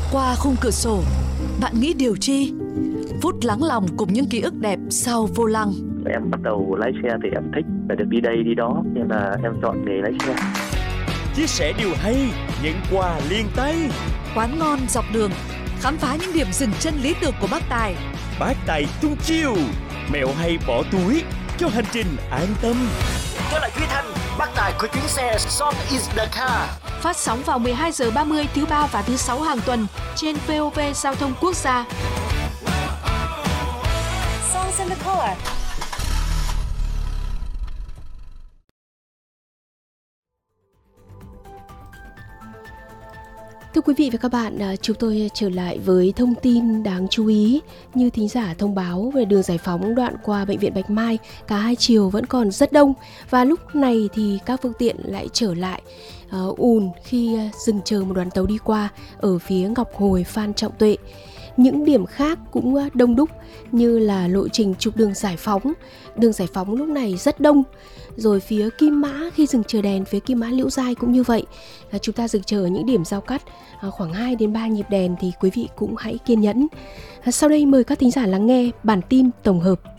Qua khung cửa sổ, bạn nghĩ điều chi? Phút lắng lòng cùng những ký ức đẹp sau vô lăng. Em bắt đầu lái xe thì em thích phải được đi đây đi đó, nên là em chọn nghề lái xe. Chia sẻ điều hay, nhận quà liền tay. Quán ngon dọc đường, khám phá những điểm dừng chân lý tưởng của bác Tài. Bác Tài tung chiêu, mẹo hay bỏ túi cho hành trình an tâm. Tôi là Duy Thanh, bác Tài của chuyến xe Song is the car. Phát sóng vào 12 giờ 30 thứ ba và thứ sáu hàng tuần trên VOV Giao thông Quốc gia. Songs in the car. Thưa quý vị và các bạn, chúng tôi trở lại với thông tin đáng chú ý. Như thính giả thông báo về đường Giải Phóng đoạn qua Bệnh viện Bạch Mai, cả hai chiều vẫn còn rất đông. Và lúc này thì các phương tiện lại trở lại ùn khi dừng chờ một đoàn tàu đi qua ở phía Ngọc Hồi, Phan Trọng Tuệ. Những điểm khác cũng đông đúc như là lộ trình trục đường Giải Phóng. Đường Giải Phóng lúc này rất đông. Rồi phía Kim Mã khi dừng chờ đèn, phía Kim Mã Liễu Giai cũng như vậy. Chúng ta dừng chờ những điểm giao cắt khoảng 2 đến 3 nhịp đèn thì quý vị cũng hãy kiên nhẫn. Sau đây mời các thính giả lắng nghe bản tin tổng hợp.